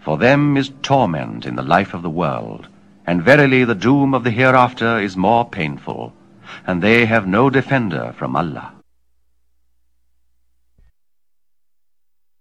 For them is torment in the life of the world, and verily the doom of the hereafter is more painful, and they have no defender from Allah.